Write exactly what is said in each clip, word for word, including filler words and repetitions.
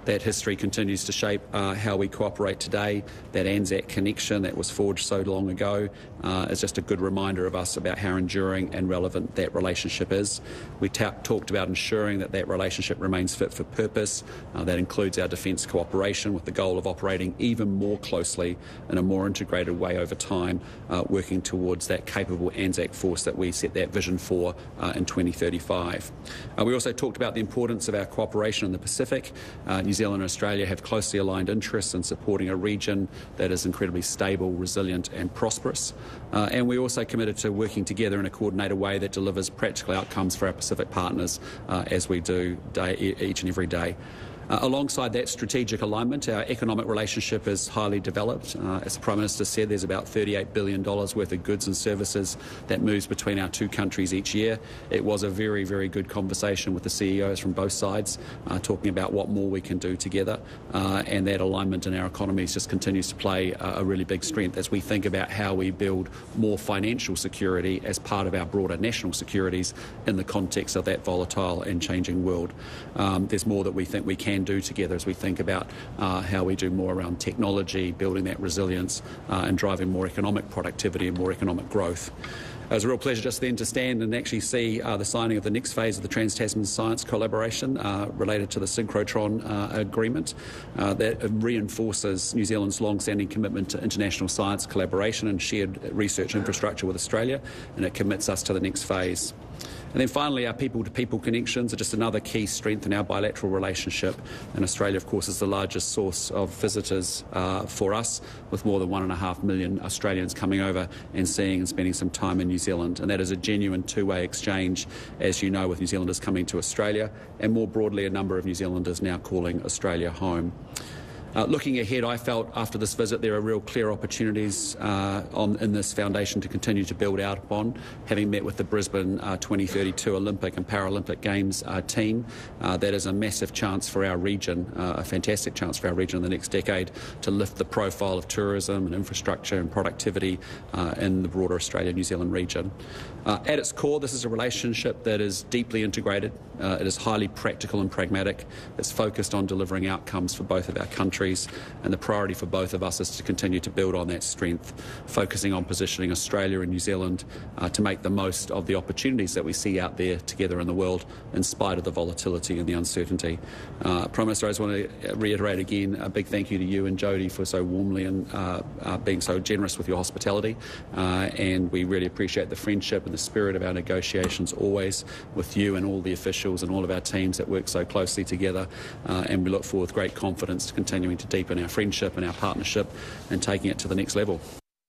that history continues to shape uh, how we cooperate today. That Anzac connection that was forged so long ago uh, is just a good reminder of us about how enduring and relevant that relationship is. We ta- talked about ensuring that that relationship remains fit for purpose. Uh, that includes our defence cooperation with the goal of operating even more closely in a more integrated way over time, uh, working towards that capable Anzac force that we set that vision for uh, in twenty thirty-five. Uh, we also talked about the importance of our cooperation in the Pacific. Uh, New Zealand and Australia have closely aligned interests in supporting a region that is incredibly stable, resilient and prosperous. Uh, and we also committed to working together in a coordinated way that delivers practical outcomes for our Pacific partners uh, as we do day, each and every day. Uh, alongside that strategic alignment, our economic relationship is highly developed. Uh, as the Prime Minister said, there's about thirty-eight billion dollars worth of goods and services that moves between our two countries each year. It was a very, very good conversation with the C E Os from both sides, uh, talking about what more we can do together. Uh, and that alignment in our economies just continues to play a, a really big strength as we think about how we build more financial security as part of our broader national securities in the context of that volatile and changing world. Um, there's more that we think we can do together as we think about uh, how we do more around technology, building that resilience uh, and driving more economic productivity and more economic growth. It was a real pleasure just then to stand and actually see uh, the signing of the next phase of the Trans-Tasman Science Collaboration uh, related to the Synchrotron uh, agreement uh, that reinforces New Zealand's long-standing commitment to international science collaboration and shared research infrastructure with Australia, and it commits us to the next phase. And then finally, our people-to-people connections are just another key strength in our bilateral relationship. And Australia, of course, is the largest source of visitors uh, for us, with more than one and a half million Australians coming over and seeing and spending some time in New Zealand. And that is a genuine two-way exchange, as you know, with New Zealanders coming to Australia, and more broadly, a number of New Zealanders now calling Australia home. Uh, looking ahead, I felt after this visit there are real clear opportunities uh, on, in this foundation to continue to build out upon. Having met with the Brisbane uh, twenty thirty-two Olympic and Paralympic Games uh, team, uh, that is a massive chance for our region, uh, a fantastic chance for our region in the next decade to lift the profile of tourism and infrastructure and productivity uh, in the broader Australia-New Zealand region. Uh, at its core, this is a relationship that is deeply integrated. Uh, it is highly practical and pragmatic. It's focused on delivering outcomes for both of our countries, and the priority for both of us is to continue to build on that strength, focusing on positioning Australia and New Zealand uh, to make the most of the opportunities that we see out there together in the world, in spite of the volatility and the uncertainty. Uh, Prime Minister, I just want to reiterate again a big thank you to you and Jodie for so warmly and uh, uh, being so generous with your hospitality, uh, and we really appreciate the friendship and the spirit of our negotiations always with you and all the officials and all of our teams that work so closely together, uh, and we look forward with great confidence to continuing to deepen our friendship and our partnership and taking it to the next level.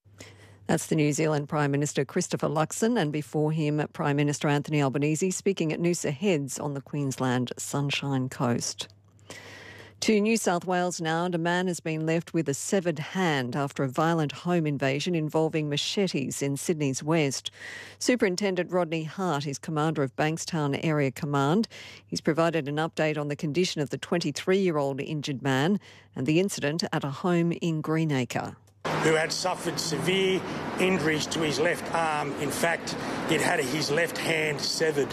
That's the New Zealand Prime Minister Christopher Luxon, and before him Prime Minister Anthony Albanese speaking at Noosa Heads on the Queensland Sunshine Coast. To New South Wales now, and a man has been left with a severed hand after a violent home invasion involving machetes in Sydney's west. Superintendent Rodney Hart is commander of Bankstown Area Command. He's provided an update on the condition of the twenty-three-year-old injured man and the incident at a home in Greenacre. Who had suffered severe injuries to his left arm. In fact, he'd had his left hand severed.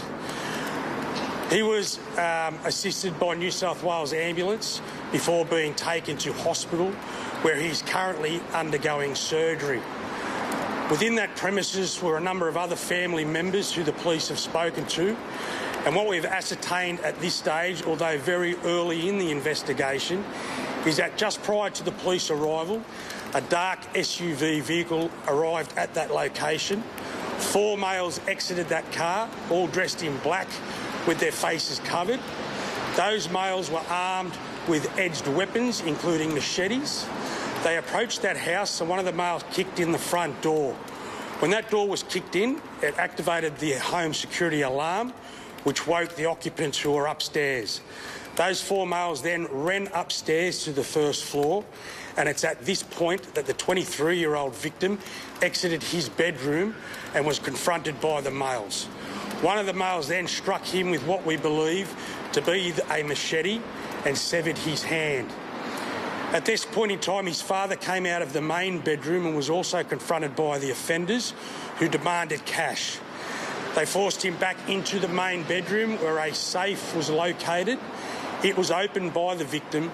He was um, assisted by New South Wales Ambulance before being taken to hospital, where he's currently undergoing surgery. Within that premises were a number of other family members who the police have spoken to, and what we've ascertained at this stage, although very early in the investigation, is that just prior to the police arrival, a dark S U V vehicle arrived at that location. Four males exited that car, all dressed in black, with their faces covered. Those males were armed with edged weapons, including machetes. They approached that house, and one of the males kicked in the front door. When that door was kicked in, it activated the home security alarm, which woke the occupants who were upstairs. Those four males then ran upstairs to the first floor, and it's at this point that the twenty-three-year-old victim exited his bedroom and was confronted by the males. One of the males then struck him with what we believe to be a machete and severed his hand. At this point in time, his father came out of the main bedroom and was also confronted by the offenders, who demanded cash. They forced him back into the main bedroom, where a safe was located. It was opened by the victim,